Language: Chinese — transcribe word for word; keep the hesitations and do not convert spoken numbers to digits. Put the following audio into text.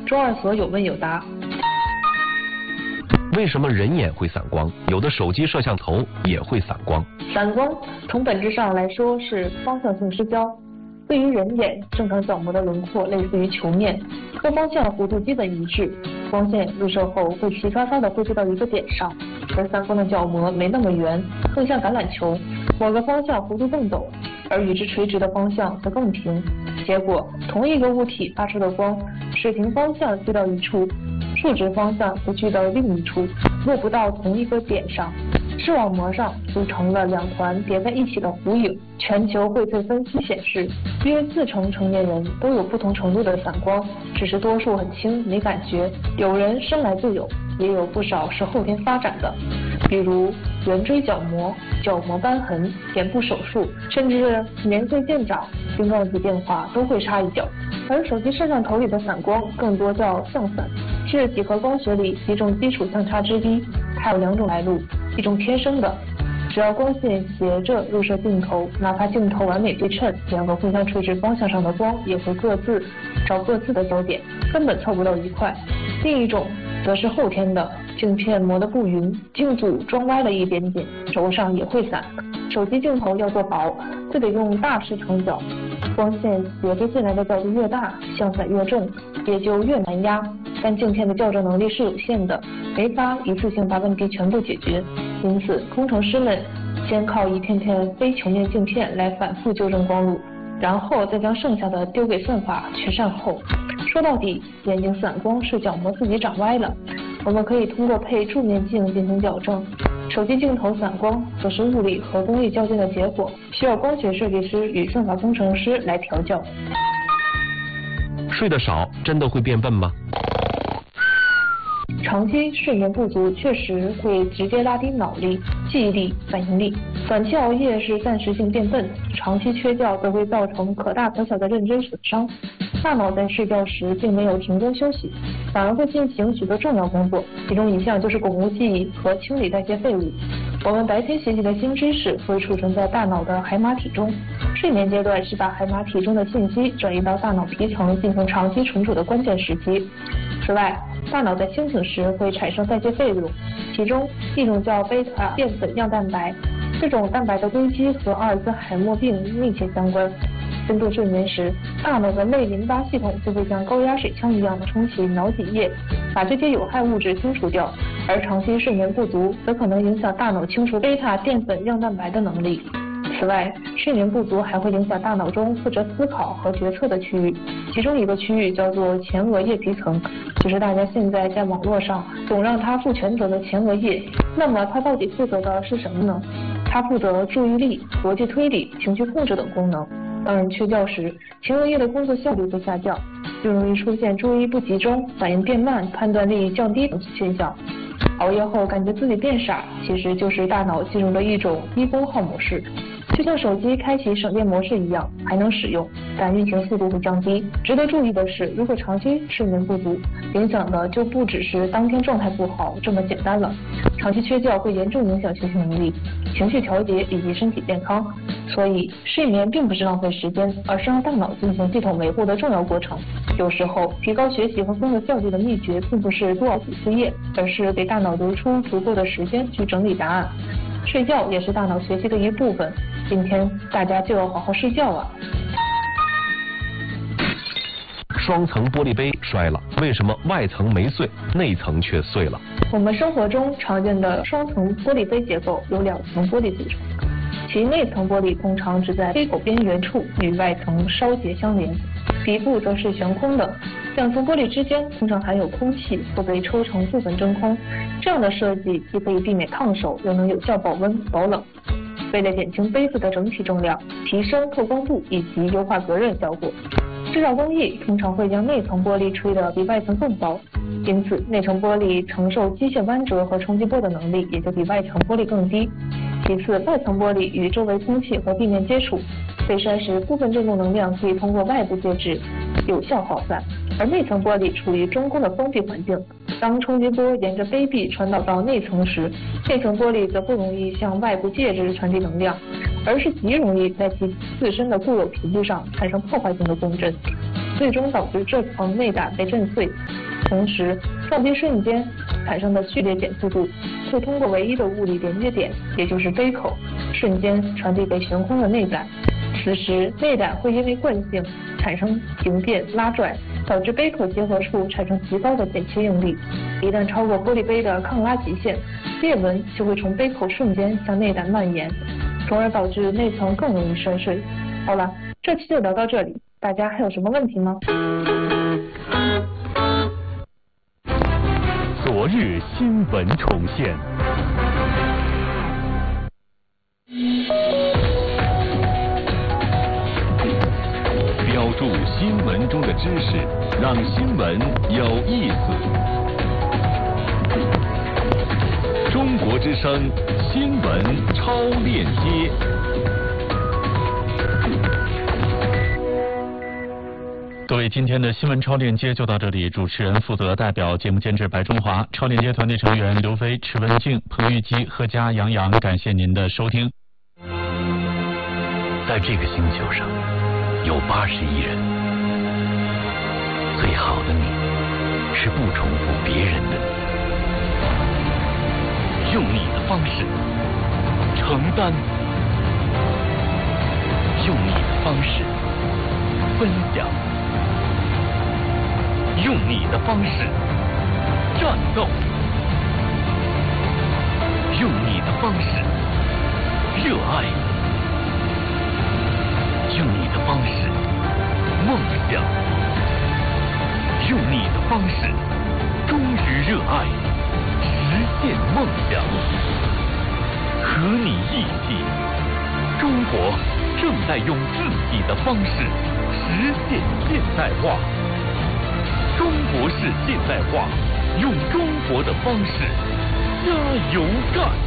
周二所有问有答。 为什么人眼会散光？有的手机摄像头也会散光。 散光从本质上来说是方向性失焦。对于人眼，正常角膜的轮廓类似于球面，各方向弧度基本一致，光线入射后会齐刷刷地汇聚到一个点上。而散光的角膜没那么圆，更像橄榄球，某个方向弧度更陡，而与之垂直的方向则更平。结果，同一个物体发出的光，水平方向聚到一处，竖直方向则聚到另一处，落不到同一个点上。视网膜上组成了两团叠在一起的弧影。全球荟萃分析显示，约四成成年人都有不同程度的散光，只是多数很轻没感觉，有人生来就有，也有不少是后天发展的，比如圆锥角膜、角膜瘢痕、眼部手术，甚至年岁渐长、晶状体变化都会插一脚。而手机摄像头里的散光更多叫相散，是几何光学里几种基础相差之一，还有两种来路，一种天生的，只要光线斜着入射镜头，哪怕镜头完美对称，两个互相垂直方向上的光也会各自找各自的焦点，根本凑不到一块。另一种则是后天的，镜片磨得不匀，镜组装歪了一点点，轴上也会散。手机镜头要做薄，就得用大视成角，光线斜着进来的角度越大，相散越重，也就越难压。但镜片的校正能力是有限的，没法一次性把问题全部解决，因此工程师们先靠一片片非球面镜片来反复纠正光路，然后再将剩下的丢给算法去善后。说到底，眼睛散光是角膜自己长歪了，我们可以通过配助面镜进行矫正。手机镜头散光则是物理和工艺较劲的结果，需要光学设计师与算法工程师来调教。 睡得少真的会变笨吗？ 长期睡眠不足确实会直接拉低脑力、记忆力、反应力。短期熬夜是暂时性变笨，长期缺觉则会造成可大可小的认知损伤。大脑在睡觉时并没有停工休息，反而会进行许多重要工作，其中一项就是巩固记忆和清理代谢废物。我们白天学习的新知识会储存在大脑的海马体中，睡眠阶段是把海马体中的信息转移到大脑皮层进行长期存储的关键时期。此外，大脑在清醒时会产生代谢废物，其中一种叫贝塔淀粉样蛋白，这种蛋白的堆积和阿尔兹海默病密切相关。深度睡眠时，大脑的类淋巴系统就会像高压水枪一样的冲洗脑脊液，把这些有害物质清除掉，而长期睡眠不足则可能影响大脑清除贝塔淀粉样蛋白的能力。此外，睡眠不足还会影响大脑中负责思考和决策的区域，其中一个区域叫做前额叶皮层，就是大家现在在网络上总让它负全责的前额叶。那么它到底负责的是什么呢？它负责注意力、逻辑推理、情绪控制等功能。当人缺觉时，前额叶的工作效率会下降，就容易出现注意不集中、反应变慢、判断力降低等现象。熬夜后感觉自己变傻，其实就是大脑进入了一种低功耗模式，就像手机开启省电模式一样，还能使用，但运行速度会降低。值得注意的是，如果长期睡眠不足，影响的就不只是当天状态不好这么简单了，长期缺觉会严重影响学习能力、情绪调节以及身体健康。所以，睡眠并不是浪费时间，而是让大脑进行系统维护的重要过程。有时候，提高学习和工作效率的秘诀，并不是多熬几次夜，而是给大脑留出足够的时间去整理答案。睡觉也是大脑学习的一部分，今天大家就要好好睡觉啊！ 双层玻璃杯摔了，为什么外层没碎，内层却碎了？ 我们生活中常见的双层玻璃杯结构由两层玻璃组成，其内层玻璃通常只在杯口边缘处与外层稍节相连，底部则是悬空的。两层玻璃之间通常含有空气或被抽成部分真空，这样的设计既可以避免烫手，又能有效保温保冷。为了减轻杯子的整体重量，提升透光度以及优化隔热效果，制造工艺通常会将内层玻璃吹得比外层更薄，因此内层玻璃承受机械弯折和冲击波的能力也就比外层玻璃更低。其次，外层玻璃与周围空气和地面接触，被摔时部分振动能量可以通过外部介质有效耗散，而内层玻璃处于中空的封闭环境，当冲击波沿着杯壁传导到内层时，内层玻璃则不容易向外部介质传递能量，而是极容易在其自身的固有频率上产生破坏性的共振。 最终导致这层内胆被震碎。同时，撞击瞬间产生的剧烈减速度会通过唯一的物理连接点，也就是杯口，瞬间传递给悬空的内胆。此时，内胆会因为惯性产生形变拉拽，导致杯口结合处产生极高的剪切应力。一旦超过玻璃杯的抗拉极限，裂纹就会从杯口瞬间向内胆蔓延，从而导致内层更容易摔碎。好了，这期就聊到这里，大家还有什么问题吗？ 昨日新闻重现。标注新闻中的知识，让新闻有意思。中国之声新闻超链接。各位，今天的新闻超链接就到这里。主持人负责代表节目监制白中华，超链接团队成员刘飞、池文静、彭玉基、何佳、杨洋，感谢您的收听。 在这个星球上，有八十亿人，最好的你是不重复别人的你，用你的方式承担，用你的方式分享。用你的方式战斗，用你的方式热爱，用你的方式梦想，用你的方式忠于热爱，实现梦想。和你一起，中国正在用自己的方式实现现代化。中国式现代化，用中国的方式加油干！